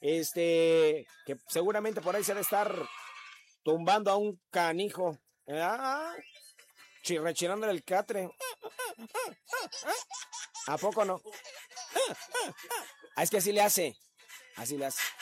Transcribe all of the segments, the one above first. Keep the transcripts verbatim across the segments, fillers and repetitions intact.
Este, que seguramente por ahí se debe estar tumbando a un canijo. Ah, rechinándole el catre. ¿A poco no? Ah, es que así le hace. Así le hace.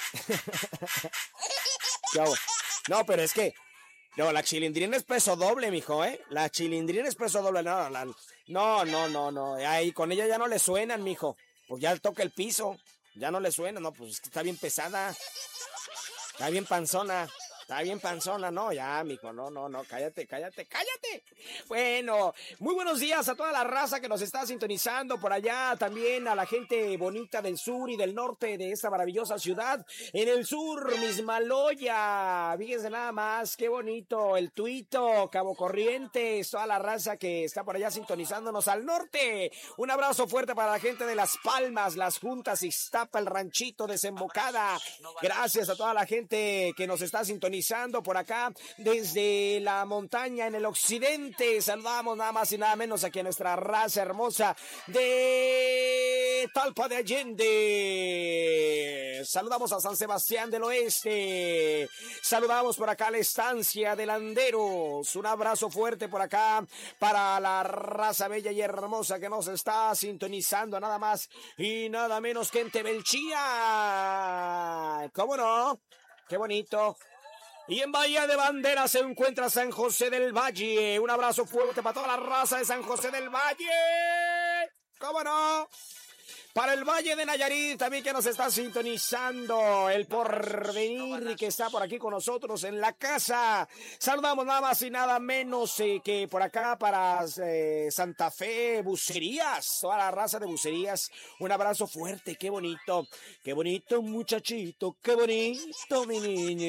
¿Qué hago? No, pero es que... No, la chilindrina es peso doble, mijo, ¿eh? La chilindrina es peso doble. No, no, no, no, no, no. Ahí con ella ya no le suenan, mijo. Pues ya toca el piso. Ya no le suena, no, pues es que está bien pesada. Está bien panzona. Está bien panzona, no, ya, mijo, no, no, no, cállate, cállate, cállate. Bueno, muy buenos días a toda la raza que nos está sintonizando por allá, también a la gente bonita del sur y del norte de esta maravillosa ciudad. En el sur, Mismaloya, fíjense nada más, qué bonito, el Tuito, Cabo Corrientes, toda la raza que está por allá sintonizándonos al norte. Un abrazo fuerte para la gente de Las Palmas, Las Juntas, Ixtapa, el Ranchito, Desembocada. Gracias a toda la gente que nos está sintonizando por acá desde la montaña en el occidente. Saludamos nada más y nada menos aquí a nuestra raza hermosa de Talpa de Allende. Saludamos a San Sebastián del Oeste. Saludamos por acá a la estancia de Landeros. Un abrazo fuerte por acá para la raza bella y hermosa que nos está sintonizando nada más y nada menos que en Tebelchía. ¿Cómo no? Qué bonito. Y en Bahía de Bandera se encuentra San José del Valle. Un abrazo fuerte para toda la raza de San José del Valle. ¿Cómo no? Para el Valle de Nayarit también que nos está sintonizando. El Porvenir que está por aquí con nosotros en la casa. Saludamos nada más y nada menos eh, que por acá para eh, Santa Fe, Bucerías. Toda la raza de Bucerías. Un abrazo fuerte, qué bonito. Qué bonito muchachito, qué bonito mi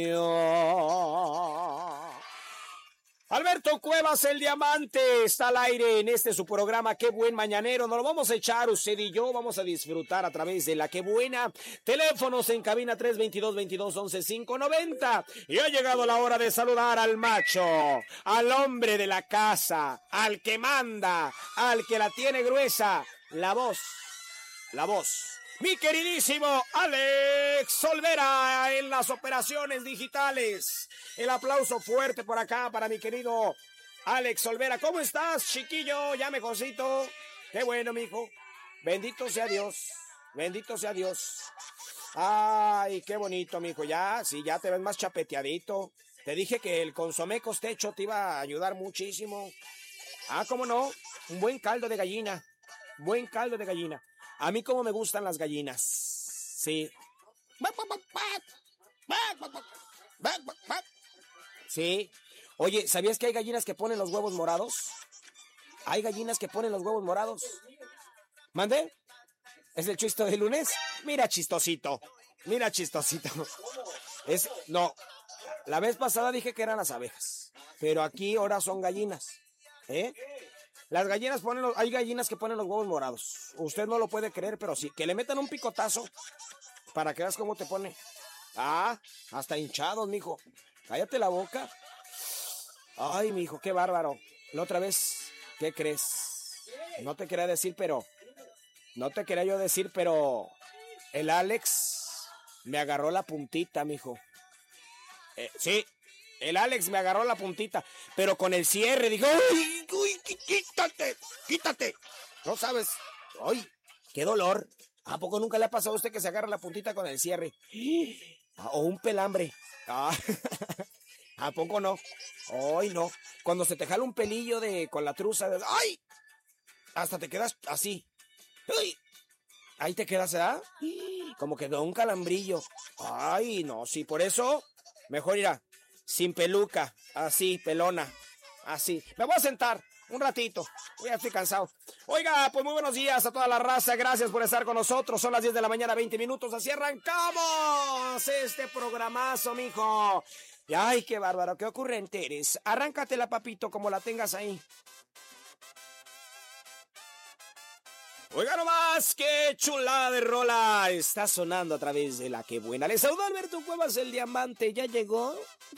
niño. Alberto Cuevas, el diamante, está al aire en este su programa Qué Buen Mañanero. Nos lo vamos a echar usted y yo, vamos a disfrutar a través de la Qué Buena. Teléfonos en cabina tres veintidós, veintidós, once, cinco noventa. Y ha llegado la hora de saludar al macho, al hombre de la casa, al que manda, al que la tiene gruesa, la voz, la voz. Mi queridísimo Alex Olvera en las operaciones digitales. El aplauso fuerte por acá para mi querido Alex Olvera. ¿Cómo estás, chiquillo? Ya mejorcito. Qué bueno, mijo. Bendito sea Dios. Bendito sea Dios. Ay, qué bonito, mijo. Ya, sí, ya te ves más chapeteadito. Te dije que el consomé costecho te iba a ayudar muchísimo. Ah, ¿cómo no? Un buen caldo de gallina. Buen caldo de gallina. A mí como me gustan las gallinas. Sí. Sí. Oye, ¿sabías que hay gallinas que ponen los huevos morados? Hay gallinas que ponen los huevos morados. ¿Mande? ¿Es el chiste de lunes? Mira chistosito. Mira chistosito. Es, no. La vez pasada dije que eran las abejas. Pero aquí ahora son gallinas. ¿Eh? Las gallinas ponen los, hay gallinas que ponen los huevos morados. Usted no lo puede creer, pero sí. Que le metan un picotazo para que veas cómo te pone. Ah, hasta hinchados, mijo. Cállate la boca. Ay, mijo, qué bárbaro. La otra vez, ¿qué crees? No te quería decir, pero... No te quería yo decir, pero... El Alex me agarró la puntita, mijo. Eh, sí. El Alex me agarró la puntita, pero con el cierre, dijo, ¡uy, uy, quítate, quítate! No sabes, ¡ay, qué dolor! ¿A poco nunca le ha pasado a usted que se agarra la puntita con el cierre? O un pelambre. Ah, ¿a poco no? ¡Ay, no! Cuando se te jala un pelillo de con la truza, de, ¡ay! Hasta te quedas así. ¡Ay! Ahí te quedas, ¿verdad? Como que da un calambrillo. ¡Ay, no! Sí, por eso, mejor irá. Sin peluca, así, pelona, así. Me voy a sentar un ratito, ya estoy cansado. Oiga, pues muy buenos días a toda la raza, gracias por estar con nosotros. Son las diez de la mañana, veinte minutos, así arrancamos este programazo, mijo. Y ay, qué bárbaro, qué ocurrente eres. Arráncatela, papito, como la tengas ahí. Oiga nomás, qué chulada de rola está sonando a través de la Qué Buena. Les saluda Alberto Cuevas, el diamante, ¿ya llegó?